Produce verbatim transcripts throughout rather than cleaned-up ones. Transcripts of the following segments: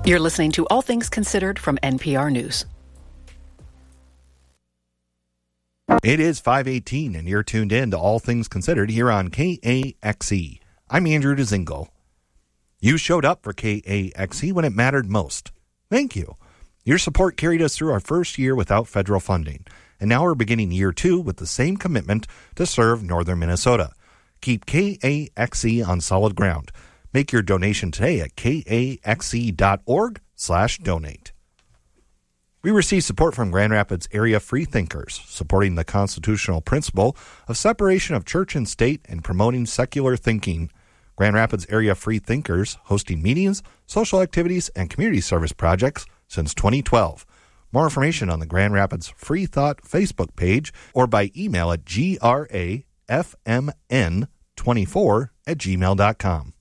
You're listening to All Things Considered from N P R News. It is five eighteen, and you're tuned in to All Things Considered here on K A X E. I'm Andrew DeZingle. You showed up for K A X E when it mattered most. Thank you. Your support carried us through our first year without federal funding, and now we're beginning year two with the same commitment to serve northern Minnesota. Keep K A X E on solid ground. Make your donation today at kaxe.org slash donate. We receive support from Grand Rapids area freethinkers, supporting the constitutional principle of separation of church and state and promoting secular thinking. Grand Rapids area freethinkers hosting meetings, social activities, and community service projects since twenty twelve. More information on the Grand Rapids Free Thought Facebook page or by email at grafmn twenty-four at gmail dot com.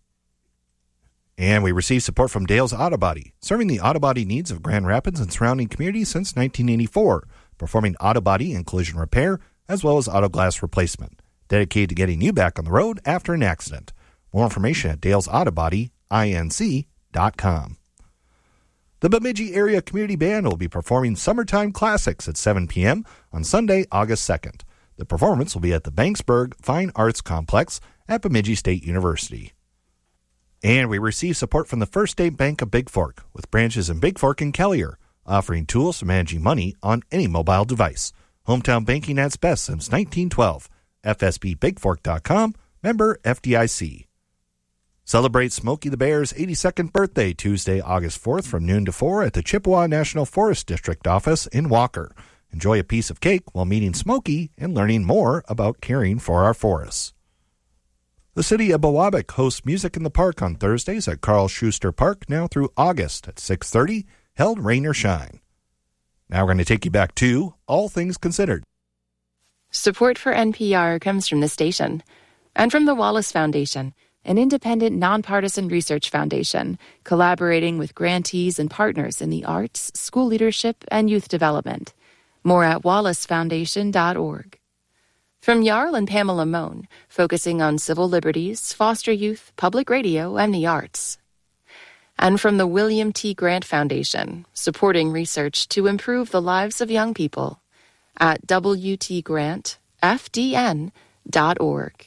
And we receive support from Dale's Auto Body, serving the auto body needs of Grand Rapids and surrounding communities since nineteen eighty-four, performing auto body and collision repair, as well as auto glass replacement, dedicated to getting you back on the road after an accident. More information at dales auto body inc dot com. The Bemidji Area Community Band will be performing Summertime Classics at seven p.m. on Sunday, August second. The performance will be at the Banksburg Fine Arts Complex at Bemidji State University. And we receive support from the First State Bank of Big Fork, with branches in Big Fork and Kelliher, offering tools for managing money on any mobile device. Hometown banking at its best since nineteen twelve. F S B big fork dot com, member F D I C. Celebrate Smokey the Bear's eighty-second birthday Tuesday, August fourth from noon to four at the Chippewa National Forest District office in Walker. Enjoy a piece of cake while meeting Smokey and learning more about caring for our forests. The city of Biwabik hosts Music in the Park on Thursdays at Carl Schuster Park now through August at six thirty, held rain or shine. Now we're going to take you back to All Things Considered. Support for N P R comes from the station and from the Wallace Foundation, an independent, nonpartisan research foundation collaborating with grantees and partners in the arts, school leadership, and youth development. More at wallace foundation dot org. From Jarl and Pamela Mohn, focusing on civil liberties, foster youth, public radio, and the arts. And from the William T. Grant Foundation, supporting research to improve the lives of young people at w t grant f d n dot org.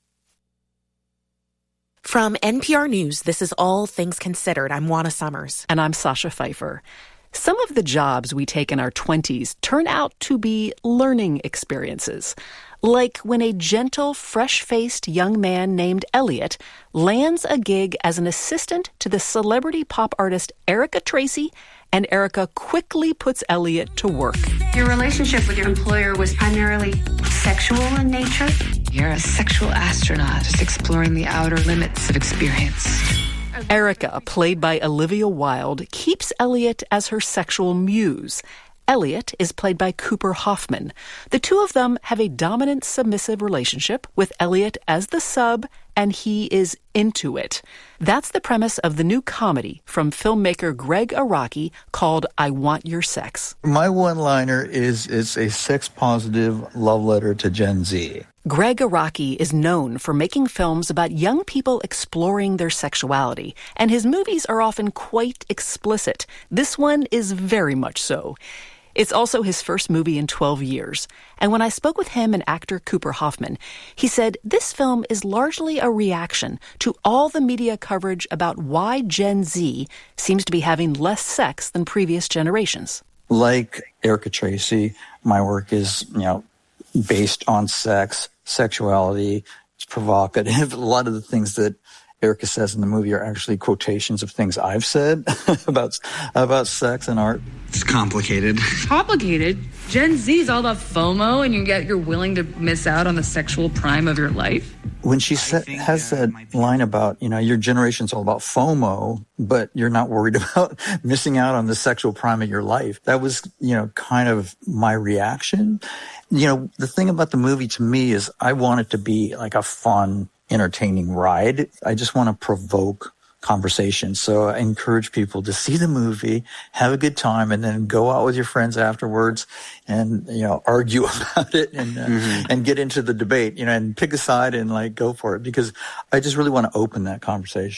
From N P R News, this is All Things Considered. I'm Juana Summers. And I'm Sasha Pfeiffer. Some of the jobs we take in our twenties turn out to be learning experiences. Like when a gentle, fresh-faced young man named Elliot lands a gig as an assistant to the celebrity pop artist Erica Tracy, and Erica quickly puts Elliot to work. Your relationship with your employer was primarily sexual in nature? You're a sexual astronaut, just exploring the outer limits of experience. Erica, played by Olivia Wilde, keeps Elliot as her sexual muse. Elliot is played by Cooper Hoffman. The two of them have a dominant, submissive relationship, with Elliot as the sub, and he is into it. That's the premise of the new comedy from filmmaker Greg Araki called I Want Your Sex. My one-liner is it's a sex-positive love letter to Gen Z. Greg Araki is known for making films about young people exploring their sexuality, and his movies are often quite explicit. This one is very much so. It's also his first movie in twelve years. And when I spoke with him and actor Cooper Hoffman, he said this film is largely a reaction to all the media coverage about why Gen Z seems to be having less sex than previous generations. Like Erica Tracy, my work is, you know, based on sex, sexuality. It's provocative. A lot of the things that Erica says in the movie are actually quotations of things I've said about about sex and art. It's complicated. Complicated? Gen Z is all about FOMO, and you get you're willing to miss out on the sexual prime of your life? When she sa- has that line about, you know, your generation's all about FOMO, but you're not worried about missing out on the sexual prime of your life. That was, you know, kind of my reaction. You know, the thing about the movie to me is I want it to be like a fun, entertaining ride. I just want to provoke conversation. So I encourage people to see the movie, have a good time, and then go out with your friends afterwards and, you know, argue about it and uh, mm-hmm. and get into the debate, you know, and pick a side and like go for it, because I just really want to open that conversation.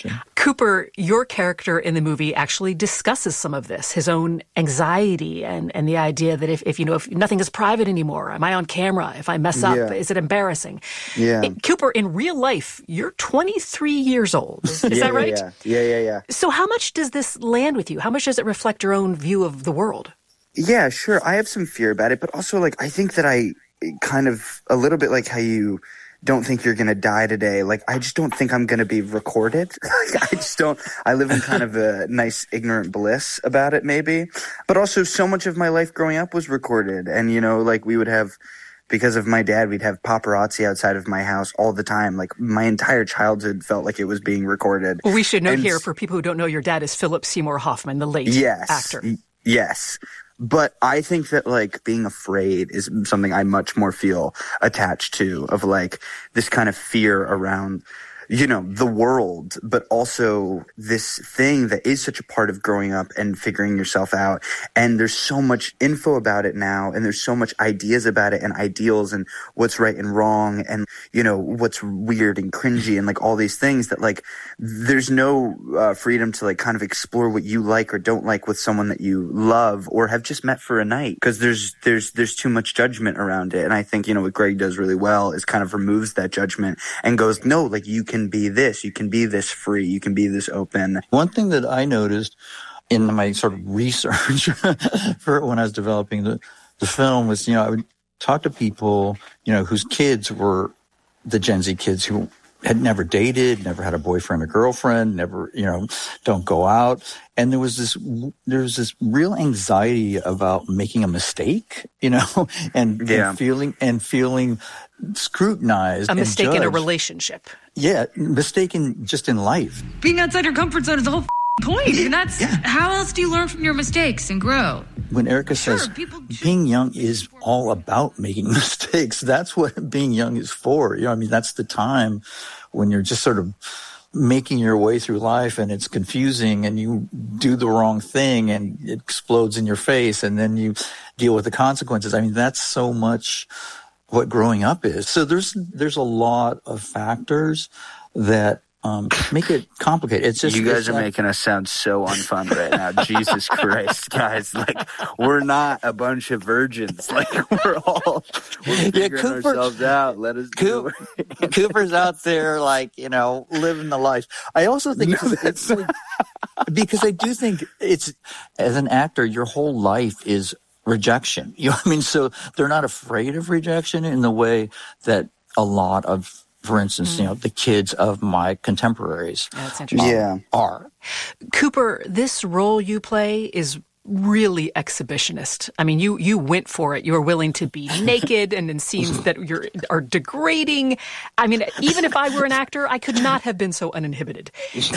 Cooper, your character in the movie actually discusses some of this, his own anxiety and, and the idea that if, if, you know, if nothing is private anymore, am I on camera? If I mess up, yeah. is it embarrassing? Yeah. It, Cooper, in real life, you're twenty-three years old. Is yeah, that right? Yeah. yeah, yeah, yeah. So how much does this land with you? How much does it reflect your own view of the world? Yeah, sure. I have some fear about it, but also, like, I think that I kind of, a little bit like how you don't think you're going to die today. Like, I just don't think I'm going to be recorded. I just don't, I live in kind of a nice ignorant bliss about it, maybe. But also, so much of my life growing up was recorded. And, you know, like, we would have, because of my dad, we'd have paparazzi outside of my house all the time. Like, my entire childhood felt like it was being recorded. Well, we should note and, here, for people who don't know, your dad is Philip Seymour Hoffman, the late yes, actor. Y- yes. But I think that, like, being afraid is something I much more feel attached to, of, like, this kind of fear around, you know, the world, but also this thing that is such a part of growing up and figuring yourself out. And there's so much info about it now, and there's so much ideas about it and ideals and what's right and wrong and, you know, what's weird and cringy and, like, all these things that, like, there's no uh, freedom to, like, kind of explore what you like or don't like with someone that you love or have just met for a night, because there's there's there's too much judgment around it. And I think, you know, what Greg does really well is kind of removes that judgment and goes, no, like, you can be this, you can be this free, you can be this open. One thing that I noticed in my sort of research for when I was developing the, the film was, you know, I would talk to people, you know, whose kids were the Gen Z kids who had never dated, never had a boyfriend or girlfriend, never, you know, don't go out. And there was this, there was this real anxiety about making a mistake, you know, and, yeah. and feeling, and feeling scrutinized. A mistake and in a judged. relationship. Yeah, mistaken just in life. Being outside your comfort zone is the whole point. And that's, yeah. how else do you learn from your mistakes and grow? When Erica Sure, says people- being young is all about making mistakes, that's what being young is for. You know, I mean, that's the time when you're just sort of making your way through life and it's confusing and you do the wrong thing and it explodes in your face and then you deal with the consequences. I mean, that's so much what growing up is. So there's there's a lot of factors that um, make it complicated. It's just you guys it's are not, making us sound so unfun right now. Jesus Christ, guys! Like, we're not a bunch of virgins. Like, we're all we're figuring yeah, Cooper, ourselves out. Let us do Coop, Cooper's out there, like, you know, living the life. I also think No, it's, it's like, because I do think it's, as an actor, your whole life is rejection. You know what I mean? So they're not afraid of rejection in the way that a lot of, for instance, mm. you know, the kids of my contemporaries That's interesting. Yeah. are. Cooper, this role you play is really exhibitionist. I mean, you you went for it. You were willing to be naked and in scenes that you're, are degrading. I mean, even if I were an actor, I could not have been so uninhibited.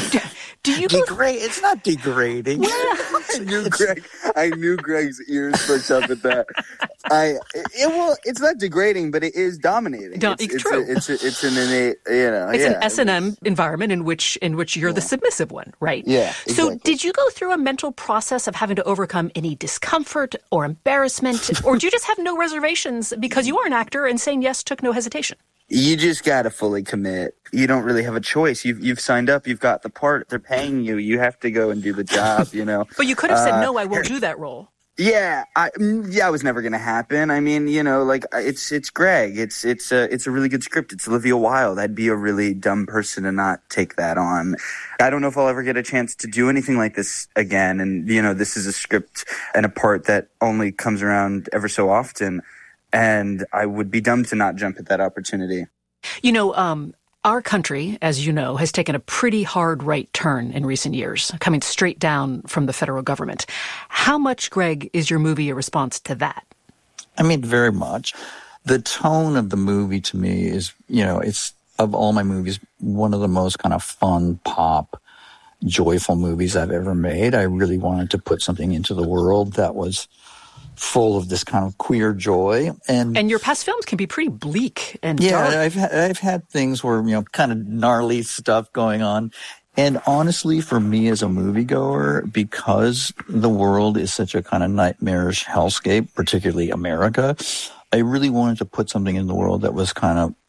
Do you Degrade? It's not degrading. I knew Greg. I knew Greg's ears perked up at that. I it well, it's not degrading, but it is dominating. Do- it's, it's it's true. A, it's a, it's an innate, you know. It's yeah, an S and M environment in which in which you're yeah. the submissive one, right? Yeah. So, exactly. did you go through a mental process of having to overcome any discomfort or embarrassment, or do you just have no reservations because you are an actor and saying yes took no hesitation? You just got to fully commit. You don't really have a choice. You've you've signed up. You've got the part. They're paying you. You have to go and do the job, you know. But you could have said, uh, no, I won't do that role. Yeah, I, yeah, it was never going to happen. I mean, you know, like, it's it's Greg. It's it's a, it's a really good script. It's Olivia Wilde. I'd be a really dumb person to not take that on. I don't know if I'll ever get a chance to do anything like this again. And, you know, this is a script and a part that only comes around ever so often. And I would be dumb to not jump at that opportunity. You know, um, our country, as you know, has taken a pretty hard right turn in recent years, coming straight down from the federal government. How much, Greg, is your movie a response to that? I mean, very much. The tone of the movie to me is, you know, it's, of all my movies, one of the most kind of fun, pop, joyful movies I've ever made. I really wanted to put something into the world that was full of this kind of queer joy. And and your past films can be pretty bleak and yeah, dark. I've had, I've had things where, you know, kind of gnarly stuff going on. And honestly, for me as a moviegoer, because the world is such a kind of nightmarish hellscape, particularly America, I really wanted to put something in the world that was kind of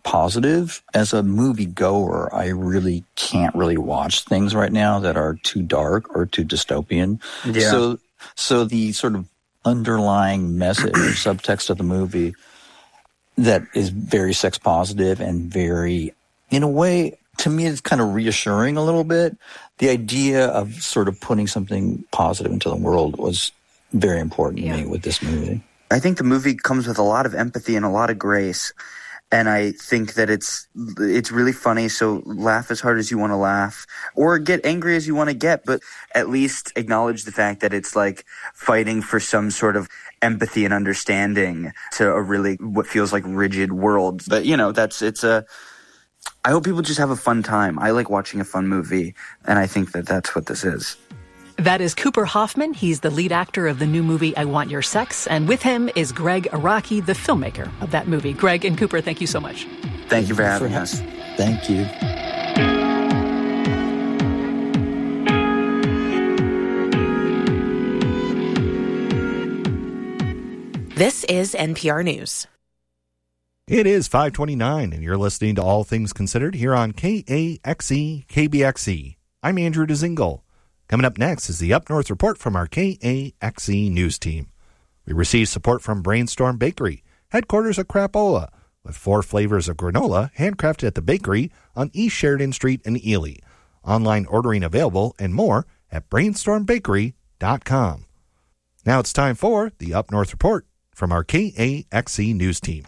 positive. As a movie goer, I really can't really watch things right now that are too dark or too dystopian. Yeah. So, so the sort of underlying message or subtext of the movie that is very sex positive and very, in a way, to me, it's kind of reassuring a little bit. The idea of sort of putting something positive into the world was very important yeah. to me with this movie. I think the movie comes with a lot of empathy and a lot of grace. And I think that it's it's really funny, so laugh as hard as you want to laugh or get angry as you want to get, but at least acknowledge the fact that it's like fighting for some sort of empathy and understanding to a really what feels like rigid world. But, you know, that's it's a I hope people just have a fun time. I like watching a fun movie, and I think that that's what this is. That is Cooper Hoffman. He's the lead actor of the new movie, I Want Your Sex. And with him is Greg Araki, the filmmaker of that movie. Greg and Cooper, thank you so much. Thank you for having for us. Thank you. This is N P R News. It is five twenty-nine, and you're listening to All Things Considered here on K A X E K B X E. I'm Andrew DeZingle. Coming up next is the Up North Report from our K A X E news team. We received support from Brainstorm Bakery, headquarters of Crapola, with four flavors of granola handcrafted at the bakery on East Sheridan Street in Ely. Online ordering available and more at brainstorm bakery dot com. Now it's time for the Up North Report from our K A X E news team.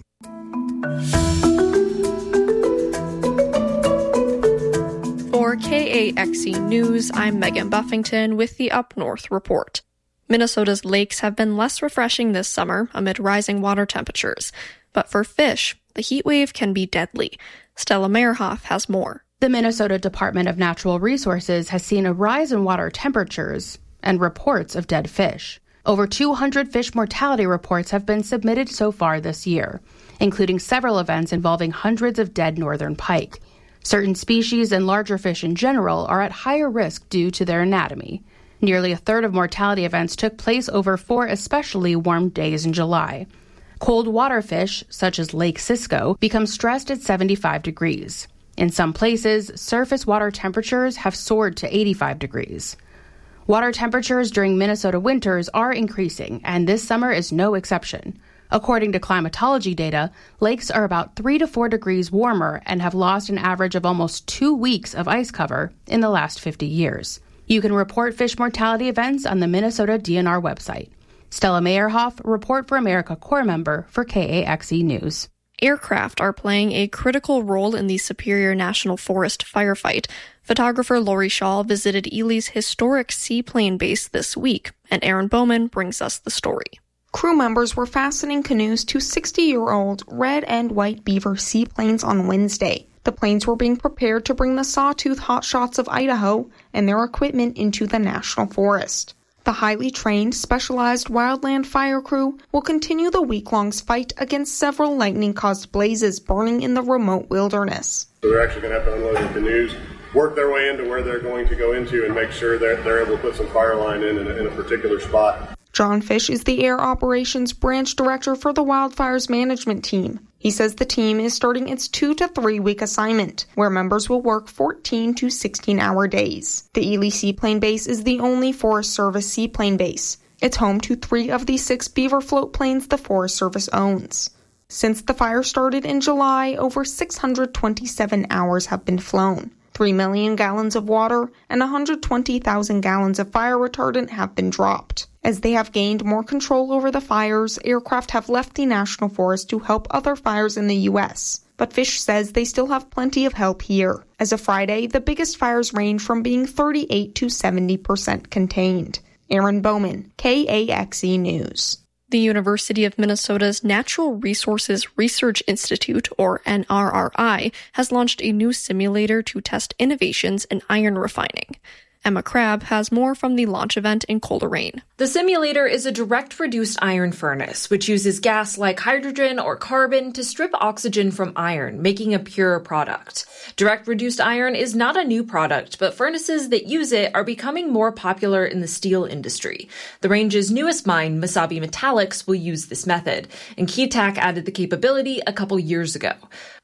For K A X E News, I'm Megan Buffington with the Up North Report. Minnesota's lakes have been less refreshing this summer amid rising water temperatures. But for fish, the heat wave can be deadly. Stella Meyerhoff has more. The Minnesota Department of Natural Resources has seen a rise in water temperatures and reports of dead fish. Over two hundred fish mortality reports have been submitted so far this year, including several events involving hundreds of dead northern pike. Certain species and larger fish in general are at higher risk due to their anatomy. Nearly a third of mortality events took place over four especially warm days in July. Cold water fish, such as Lake Cisco, become stressed at seventy-five degrees. In some places, surface water temperatures have soared to eighty-five degrees. Water temperatures during Minnesota winters are increasing, and this summer is no exception. According to climatology data, lakes are about three to four degrees warmer and have lost an average of almost two weeks of ice cover in the last fifty years. You can report fish mortality events on the Minnesota D N R website. Stella Meyerhoff, Report for America Corps member for K A X E News. Aircraft are playing a critical role in the Superior National Forest firefight. Photographer Lori Shaw visited Ely's historic seaplane base this week, and Aaron Bowman brings us the story. Crew members were fastening canoes to sixty-year-old red and white Beaver seaplanes on Wednesday. The planes were being prepared to bring the sawtooth hotshots of Idaho and their equipment into the national forest. The highly trained, specialized wildland fire crew will continue the week-long fight against several lightning-caused blazes burning in the remote wilderness. So they're actually going to have to unload the canoes, work their way into where they're going to go into, and make sure that they're able to put some fire line in in a, in a particular spot. John Fish is the Air Operations Branch Director for the Wildfires Management Team. He says the team is starting its two to three week assignment, where members will work fourteen to sixteen hour days. The Ely Seaplane Base is the only Forest Service seaplane base. It's home to three of the six Beaver float planes the Forest Service owns. Since the fire started in July, over six hundred twenty-seven hours have been flown. Three million gallons of water and one hundred twenty thousand gallons of fire retardant have been dropped. As they have gained more control over the fires, aircraft have left the national forest to help other fires in the U S. But Fish says they still have plenty of help here. As of Friday, the biggest fires range from being thirty-eight to seventy percent contained. Aaron Bowman, K A X E News. The University of Minnesota's Natural Resources Research Institute, or N R R I, has launched a new simulator to test innovations in iron refining. Emma Crabb has more from the launch event in Coleraine. The simulator is a direct-reduced iron furnace, which uses gas like hydrogen or carbon to strip oxygen from iron, making a pure product. Direct-reduced iron is not a new product, but furnaces that use it are becoming more popular in the steel industry. The range's newest mine, Mesabi Metallics, will use this method, and Keetac added the capability a couple years ago.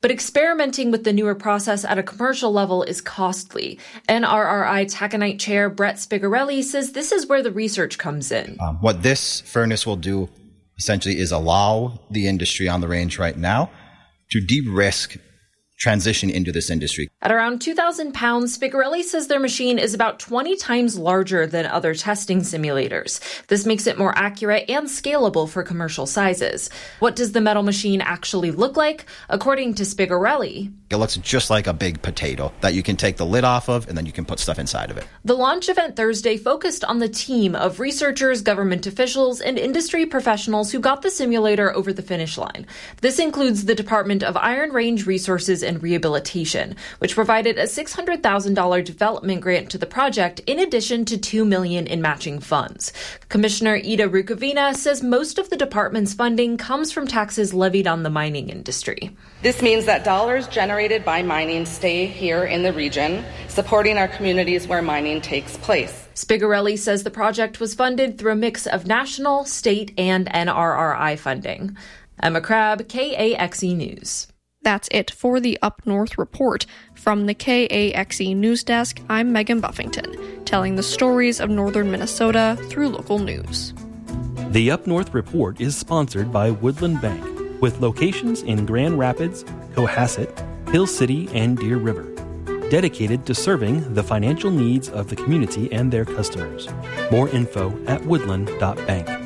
But experimenting with the newer process at a commercial level is costly. N R R I Taconite Chair Brett Spigarelli says this is where the research comes in. Um, what this furnace will do essentially is allow the industry on the range right now to de-risk transition into this industry. At around two thousand pounds, Spigarelli says their machine is about twenty times larger than other testing simulators. This makes it more accurate and scalable for commercial sizes. What does the metal machine actually look like? According to Spigarelli, it looks just like a big potato that you can take the lid off of and then you can put stuff inside of it. The launch event Thursday focused on the team of researchers, government officials, and industry professionals who got the simulator over the finish line. This includes the Department of Iron Range Resources and Rehabilitation, which provided a six hundred thousand dollars development grant to the project in addition to two million dollars in matching funds. Commissioner Ida Rukavina says most of the department's funding comes from taxes levied on the mining industry. This means that dollars generated by mining stay here in the region, supporting our communities where mining takes place. Spigarelli says the project was funded through a mix of national, state, and N R R I funding. Emma Crabb, K A X E News. That's it for the Up North Report. From the K A X E News Desk, I'm Megan Buffington, telling the stories of northern Minnesota through local news. The Up North Report is sponsored by Woodland Bank, with locations in Grand Rapids, Cohasset, Hill City, and Deer River, dedicated to serving the financial needs of the community and their customers. More info at woodland dot bank.